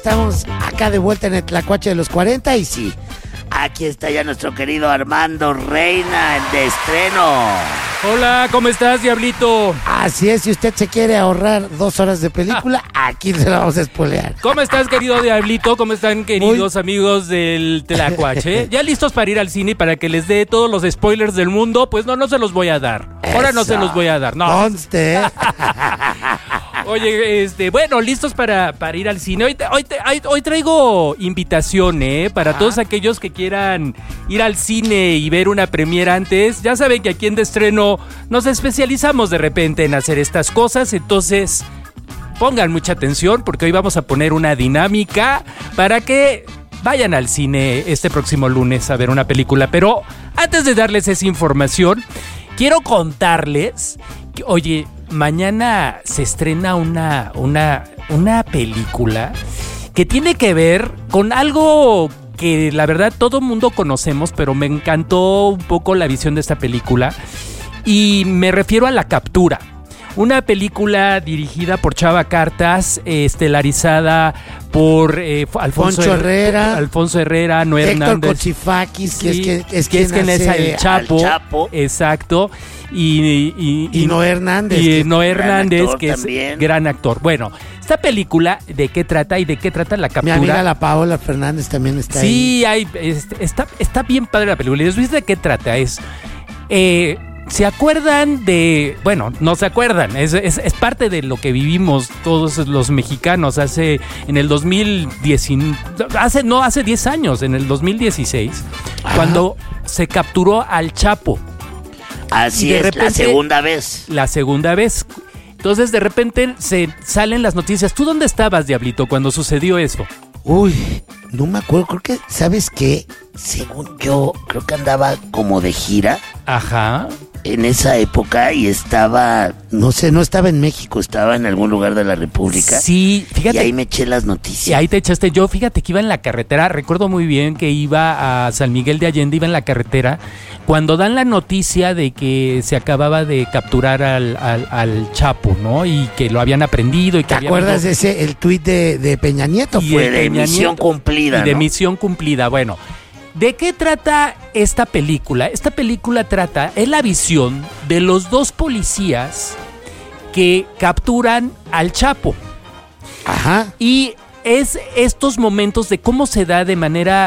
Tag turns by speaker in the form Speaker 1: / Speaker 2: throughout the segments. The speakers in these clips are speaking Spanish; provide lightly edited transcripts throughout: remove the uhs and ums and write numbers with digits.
Speaker 1: Estamos acá de vuelta en el Tlacuache de los 40 y sí, aquí está ya nuestro querido Armando Reina, el de estreno.
Speaker 2: Hola, ¿cómo estás, Diablito?
Speaker 1: Así es, si usted se quiere ahorrar 2 horas de película, aquí se la vamos a spoilear.
Speaker 2: ¿Cómo estás, querido Diablito? ¿Cómo están, queridos amigos del Tlacuache? ¿Ya listos para ir al cine y para que les dé todos los spoilers del mundo? Pues no se los voy a dar. Ahora no se los voy a dar, no.
Speaker 1: Conste.
Speaker 2: Oye, bueno, listos para ir al cine. Hoy traigo invitación, para todos aquellos que quieran ir al cine y ver una premiere antes. Ya saben que aquí en De Estreno nos especializamos de repente en hacer estas cosas, entonces pongan mucha atención porque hoy vamos a poner una dinámica para que vayan al cine este próximo lunes a ver una película. Pero antes de darles esa información, quiero contarles que, oye, mañana se estrena una película que tiene que ver con algo que la verdad todo mundo conocemos, pero me encantó un poco la visión de esta película y me refiero a La Captura. Una película dirigida por Chava Cartas, estelarizada por Alfonso Herrera, Noé
Speaker 1: Héctor
Speaker 2: Hernández.
Speaker 1: Cochifakis,
Speaker 2: Sí,
Speaker 1: que es quien
Speaker 2: es
Speaker 1: hace
Speaker 2: el Chapo. Exacto. Y
Speaker 1: Noé Hernández.
Speaker 2: Y Noé Hernández,
Speaker 1: actor
Speaker 2: que
Speaker 1: también.
Speaker 2: es gran actor. Bueno, esta película, ¿de qué trata y de qué trata La Captura?
Speaker 1: Mi amiga la Paola Fernández también está
Speaker 2: sí,
Speaker 1: ahí.
Speaker 2: está bien padre la película. ¿Y les viste de qué trata? ¿Se acuerdan de...? Bueno, no se acuerdan. Es parte de lo que vivimos todos los mexicanos en el 2010... Hace 10 años, en el 2016, cuando se capturó al Chapo.
Speaker 1: Así es, repente,
Speaker 2: La segunda vez. Entonces, de repente, se salen las noticias. ¿Tú dónde estabas, Diablito, cuando sucedió eso?
Speaker 1: Uy, no me acuerdo. Creo que, ¿sabes qué? Según yo, creo que andaba como de gira.
Speaker 2: Ajá.
Speaker 1: En esa época y estaba, no estaba en México, estaba en algún lugar de la República.
Speaker 2: Sí, fíjate.
Speaker 1: Y ahí me eché las noticias.
Speaker 2: Y ahí te echaste. Yo, fíjate que iba en la carretera. Recuerdo muy bien que iba a San Miguel de Allende, iba en la carretera. Cuando dan la noticia de que se acababa de capturar al Chapo, ¿no? Y que lo habían aprendido. Y que
Speaker 1: ¿Te acuerdas de ese, el tuit de Peña Nieto?
Speaker 2: Fue
Speaker 1: de misión cumplida,
Speaker 2: y de misión cumplida, bueno. ¿De qué trata esta película? Esta película es la visión de los 2 policías que capturan al Chapo.
Speaker 1: Ajá.
Speaker 2: Y es estos momentos de cómo se da de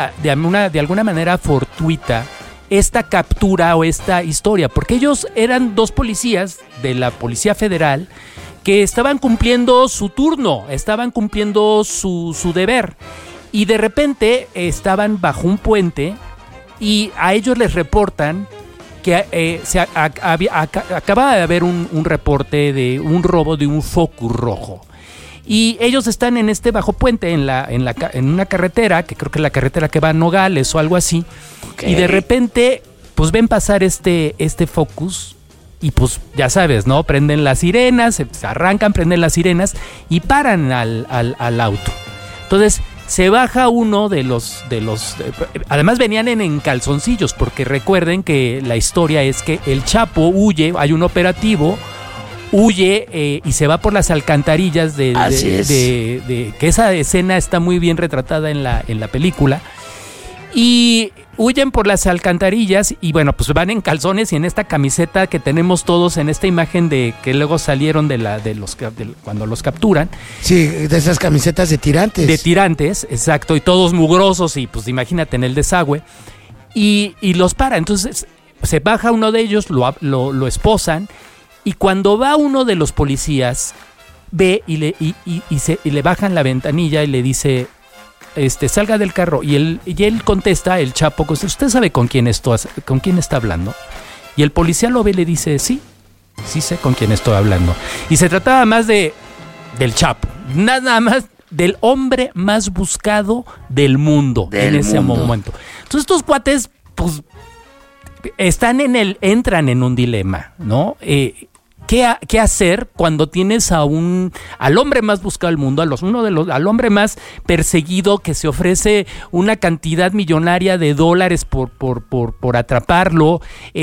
Speaker 2: alguna manera fortuita esta captura o esta historia. Porque ellos eran 2 policías de la Policía Federal que estaban cumpliendo su turno, estaban cumpliendo su deber. Y de repente estaban bajo un puente y a ellos les reportan que acaba de haber un reporte de un robo de un Focus rojo. Y ellos están en este bajo puente en una carretera, que creo que es la carretera que va a Nogales o algo así. Okay. Y de repente pues ven pasar este Focus y pues ya sabes, ¿no? Prenden las sirenas, se arrancan, prenden las sirenas y paran al auto. Entonces se baja uno de los además venían en calzoncillos, porque recuerden que la historia es que el Chapo huye, hay un operativo, huye y se va por las alcantarillas que esa escena está muy bien retratada en la película. Y huyen por las alcantarillas y bueno, pues van en calzones y en esta camiseta que tenemos todos en esta imagen de que luego salieron cuando los capturan.
Speaker 1: Sí, de esas camisetas de tirantes.
Speaker 2: De tirantes, exacto, y todos mugrosos y pues imagínate en el desagüe. Y los para, entonces se baja uno de ellos, lo esposan y cuando va uno de los policías ve y le bajan la ventanilla y le dice... salga del carro y él contesta, el Chapo, ¿usted sabe con quién está hablando? Y el policía lo ve y le dice, sí sé con quién estoy hablando. Y se trataba más del Chapo, nada más del hombre más buscado del mundo en ese momento. Entonces estos cuates, pues, entran en un dilema, ¿no? ¿Qué hacer cuando tienes al hombre más buscado del mundo, al hombre más perseguido, que se ofrece una cantidad millonaria de dólares por atraparlo,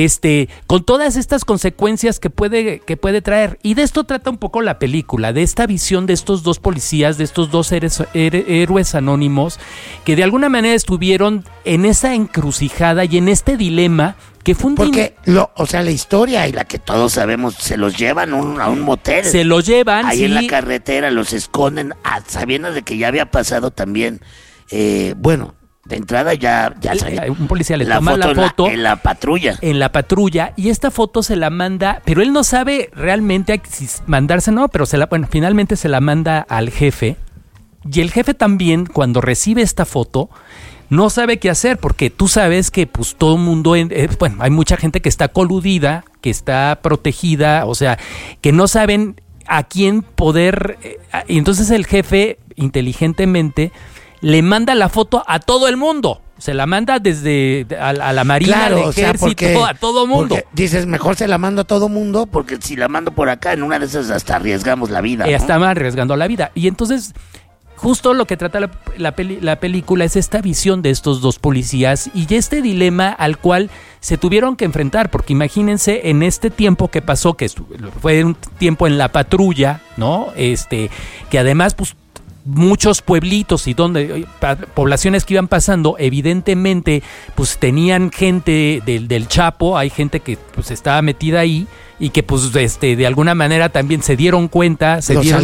Speaker 2: con todas estas consecuencias que puede traer? Y de esto trata un poco la película, de esta visión de estos dos policías, de estos dos héroes anónimos, que de alguna manera estuvieron en esa encrucijada y en este dilema. Que fue
Speaker 1: porque la historia y la que todos sabemos, se los llevan a un motel.
Speaker 2: Se los llevan,
Speaker 1: ahí
Speaker 2: sí.
Speaker 1: En la carretera los esconden, sabiendo de que ya había pasado también. Bueno, de entrada ya sabía.
Speaker 2: Un policía le toma la foto
Speaker 1: en la patrulla.
Speaker 2: En la patrulla, y esta foto se la manda, pero él no sabe realmente si mandarse, no, pero finalmente se la manda al jefe. Y el jefe también, cuando recibe esta foto, no sabe qué hacer, porque tú sabes que pues todo el mundo, hay mucha gente que está coludida, que está protegida, o sea, que no saben a quién poder, y entonces el jefe inteligentemente le manda la foto a todo el mundo. Se la manda desde a la Marina, al Ejército, a todo mundo.
Speaker 1: Dices, mejor se la mando a todo mundo, porque si la mando por acá, en una de esas hasta arriesgamos la vida, ¿no?
Speaker 2: Estaba arriesgando la vida. Y entonces, justo lo que trata la película es esta visión de estos dos policías y este dilema al cual se tuvieron que enfrentar, porque imagínense en este tiempo que pasó, que fue un tiempo en la patrulla, ¿no? Que además, pues, muchos pueblitos y poblaciones que iban pasando, evidentemente, pues tenían gente del Chapo, hay gente que pues estaba metida ahí y que pues de alguna manera también se dieron cuenta,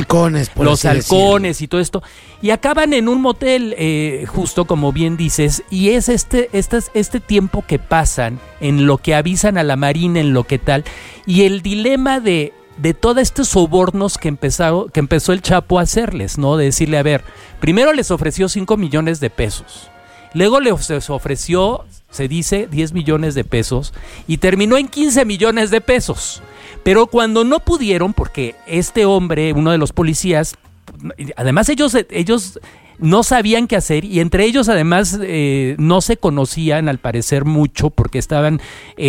Speaker 2: los halcones y todo esto, y acaban en un motel, justo como bien dices, y es este tiempo que pasan en lo que avisan a la Marina, en lo que tal, y el dilema de todos estos sobornos que empezó el Chapo a hacerles, ¿no? De decirle, a ver, primero les ofreció 5 millones de pesos, luego les ofreció, se dice, 10 millones de pesos, y terminó en 15 millones de pesos. Pero cuando no pudieron, porque este hombre, uno de los policías, además ellos no sabían qué hacer, y entre ellos además no se conocían al parecer mucho, porque estaban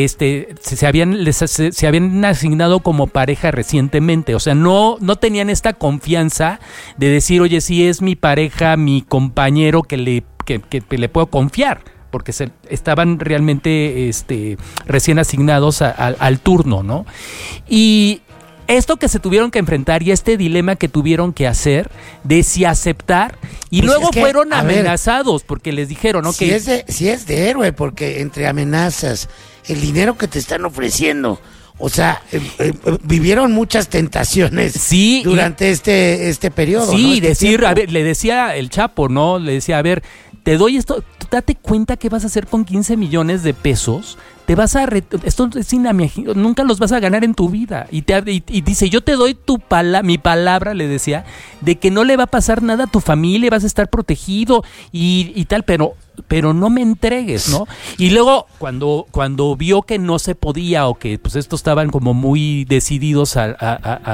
Speaker 2: se habían asignado como pareja recientemente, o sea, no tenían esta confianza de decir, oye, sí es mi pareja, mi compañero que le puedo confiar, porque estaban realmente recién asignados al turno, ¿no? Y esto que se tuvieron que enfrentar y este dilema que tuvieron que hacer de si aceptar, y pues luego fueron amenazados, porque les dijeron, ¿no?
Speaker 1: Si es de héroe, porque entre amenazas, el dinero que te están ofreciendo, o sea, vivieron muchas tentaciones,
Speaker 2: sí,
Speaker 1: durante este periodo.
Speaker 2: Sí,
Speaker 1: ¿no?
Speaker 2: Le decía el Chapo, ¿no? Le decía, a ver, te doy esto, date cuenta qué vas a hacer con 15 millones de pesos. Esto es inimaginable, nunca los vas a ganar en tu vida. Y dice, yo te doy mi palabra, le decía, de que no le va a pasar nada a tu familia, vas a estar protegido y tal, pero no me entregues, ¿no? Y luego, cuando vio que no se podía, o que pues estos estaban como muy decididos a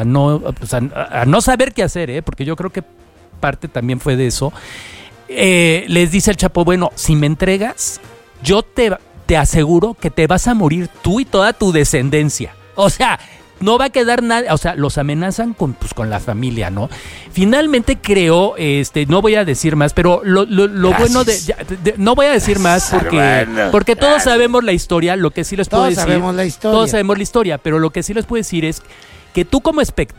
Speaker 2: no saber qué hacer, porque yo creo que parte también fue de eso, les dice el Chapo, bueno, si me entregas, yo te aseguro que te vas a morir tú y toda tu descendencia. O sea, no va a quedar nada, o sea, los amenazan con la familia, ¿no? Finalmente creo, no voy a decir más, pero lo bueno no voy a decir más porque todos sabemos la historia. Lo que sí les puedo decir,
Speaker 1: todos sabemos la historia,
Speaker 2: pero lo que sí les puedo decir es que tú como